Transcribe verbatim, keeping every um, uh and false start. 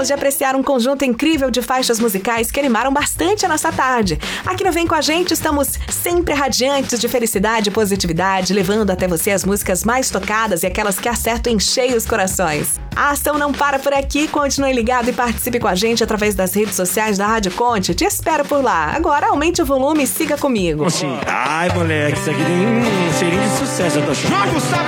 Acabamos de apreciar um conjunto incrível de faixas musicais que animaram bastante a nossa tarde. Aqui no Vem Com A Gente estamos sempre radiantes de felicidade e positividade, levando até você as músicas mais tocadas e aquelas que acertam em cheio os corações. A ação não para por aqui, continue ligado e participe com a gente através das redes sociais da Rádio Conte. Te espero por lá. Agora aumente o volume e siga comigo. Ai, moleque, isso aqui tem um cheirinho de sucesso, eu tô achando.